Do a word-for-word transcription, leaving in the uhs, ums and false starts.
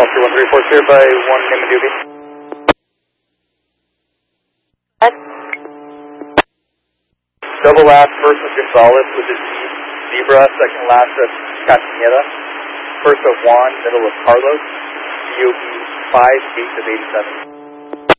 Oscar one three four, cleared by one name and duty. What? Double last, first of Gonzalez with his Zebra, second last of Castaneda, first of Juan, middle of Carlos, D O B five eight of eighty-seven.